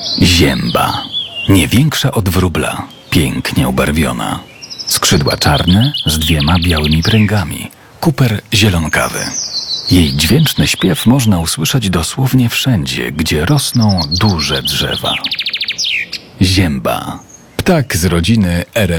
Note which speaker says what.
Speaker 1: Zięba. Nie większa od wróbla, pięknie ubarwiona. Skrzydła czarne z 2 białymi pręgami, kuper zielonkawy. Jej dźwięczny śpiew można usłyszeć dosłownie wszędzie, gdzie rosną duże drzewa. Zięba. Ptak z rodziny